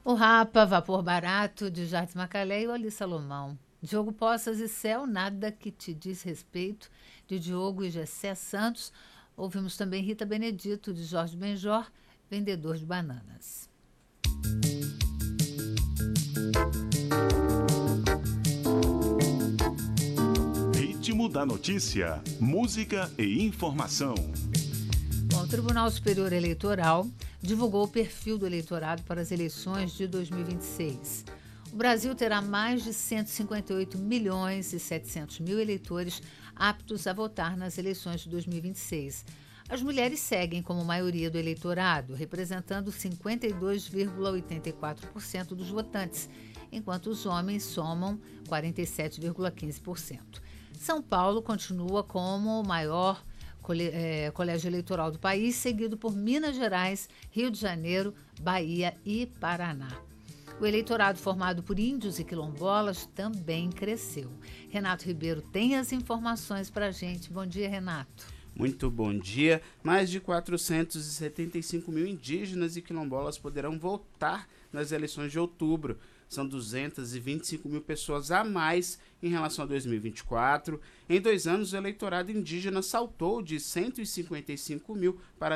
O Rapa, Vapor Barato, de Jardim Macalé e o Ali Salomão. Diogo Poças e Céu, Nada Que Te Diz Respeito, de Diogo e Gessé Santos. Ouvimos também Rita Benedito, de Jorge Benjor, Vendedor de Bananas. Ritmo da notícia, música e informação. Bom, o Tribunal Superior Eleitoral divulgou o perfil do eleitorado para as eleições de 2026. O Brasil terá mais de 158 milhões e 700 mil eleitores aptos a votar nas eleições de 2026. As mulheres seguem como maioria do eleitorado, representando 52,84% dos votantes, enquanto os homens somam 47,15%. São Paulo continua como o maior colégio eleitoral do país, seguido por Minas Gerais, Rio de Janeiro, Bahia e Paraná. O eleitorado formado por índios e quilombolas também cresceu. Renato Ribeiro tem as informações para a gente. Bom dia, Renato. Muito bom dia. Mais de 475 mil indígenas e quilombolas poderão votar nas eleições de outubro. São 225 mil pessoas a mais em relação a 2024. Em 2 anos, o eleitorado indígena saltou de 155 mil para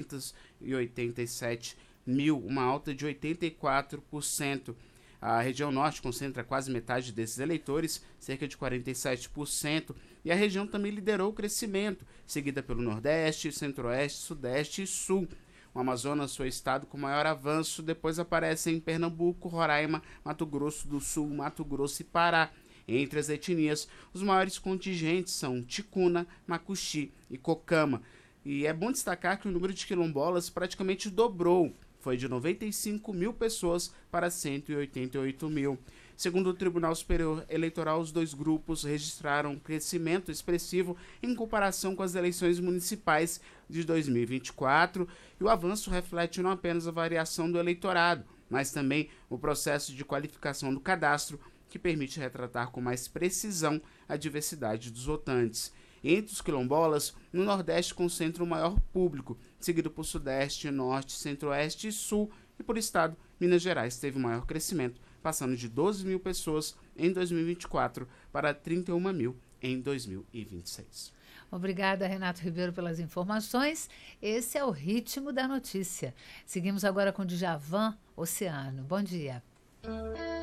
287 mil, uma alta de 84%. A região norte concentra quase metade desses eleitores, cerca de 47%, e a região também liderou o crescimento, seguida pelo Nordeste, Centro-Oeste, Sudeste e Sul. O Amazonas foi o estado com maior avanço, depois aparecem Pernambuco, Roraima, Mato Grosso do Sul, Mato Grosso e Pará. Entre as etnias, os maiores contingentes são Ticuna, Macuxi e Cocama. E é bom destacar que o número de quilombolas praticamente dobrou. Foi de 95 mil pessoas para 188 mil. Segundo o Tribunal Superior Eleitoral, os 2 grupos registraram um crescimento expressivo em comparação com as eleições municipais de 2024, e o avanço reflete não apenas a variação do eleitorado, mas também o processo de qualificação do cadastro, que permite retratar com mais precisão a diversidade dos votantes. Entre os quilombolas, no Nordeste concentra o maior público, seguido por Sudeste, Norte, Centro-Oeste e Sul, e por estado, Minas Gerais teve o maior crescimento, passando de 12 mil pessoas em 2024 para 31 mil em 2026. Obrigada, Renato Ribeiro, pelas informações. Esse é o Ritmo da Notícia. Seguimos agora com Djavan, Oceano. Bom dia.